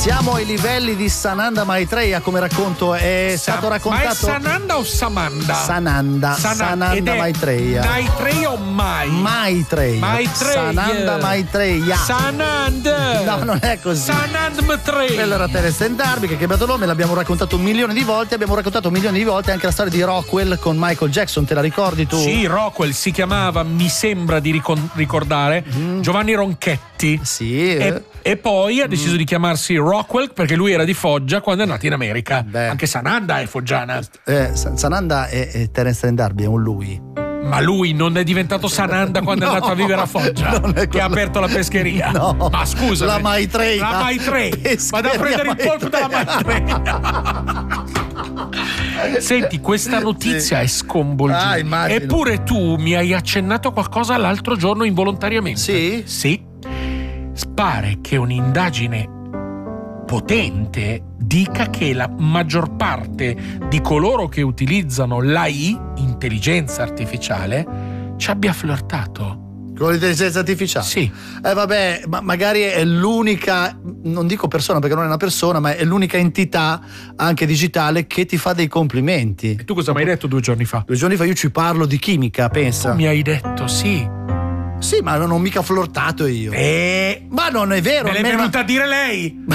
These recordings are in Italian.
Siamo ai livelli di Sananda Maitreya, come racconto è stato raccontato. Ma è Sananda o Samanda? Sananda Maitreya. Maitreya o Maitreya. Sananda Maitreya. Sanand. No, non è così. Sanand Maitreya. Quello era Terence D'Arby che ha cambiato nome, l'abbiamo raccontato 1 milione di volte. Abbiamo raccontato 1 milione di volte anche la storia di Rockwell con Michael Jackson, te la ricordi tu? Sì, Rockwell si chiamava, mi sembra di ricordare, Giovanni Ronchetti. Sì. E poi ha deciso di chiamarsi Rockwell perché lui era di Foggia quando è nato in America. Beh. Anche Sananda è foggiana. Sananda è Terence D'Arby, è un lui. Ma lui non è diventato Sananda quando è andato a vivere a Foggia, che ha aperto la pescheria. No. Ma scusa, la Maitreya. Vado a prendere il polpo della Maitreya. Senti, questa notizia è sconvolgente. Immagino. Eppure tu mi hai accennato a qualcosa l'altro giorno involontariamente. Sì? Sì. Pare che un'indagine potente dica che la maggior parte di coloro che utilizzano l'AI, intelligenza artificiale, ci abbia flirtato. Con l'intelligenza artificiale? Sì. Vabbè, ma magari è l'unica, non dico persona perché non è una persona, ma è l'unica entità anche digitale che ti fa dei complimenti. E tu cosa mi hai detto 2 giorni fa? 2 giorni fa io ci parlo di chimica, pensa. Tu mi hai detto sì. Sì, ma non ho mica flirtato io. Ma non è vero. Me l'è venuta a dire lei.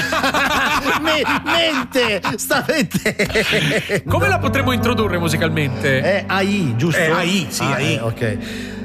Mente, sta mente. Come la potremmo introdurre musicalmente? È AI, giusto? È AI, sì, AI. Ok.